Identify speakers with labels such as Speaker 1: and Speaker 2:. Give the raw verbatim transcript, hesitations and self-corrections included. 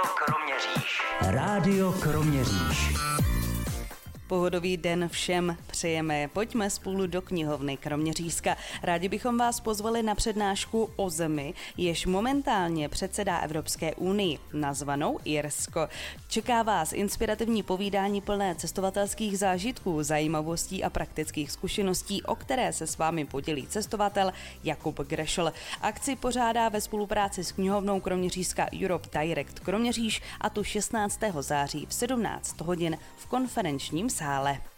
Speaker 1: Kroměříž. Rádio Kroměříž.
Speaker 2: Pohodový den všem přejeme. Pojďme spolu do knihovny Kroměřížska. Rádi bychom vás pozvali na přednášku o zemi, jež momentálně předsedá Evropské unii, nazvanou Irsko. Čeká vás inspirativní povídání plné cestovatelských zážitků, zajímavostí a praktických zkušeností, o které se s vámi podělí cestovatel Jakub Grešl. Akci pořádá ve spolupráci s knihovnou Kroměřížska Europe Direct Kroměříž, a to šestnáctého září v sedmnáct hodin v konferenčním sále.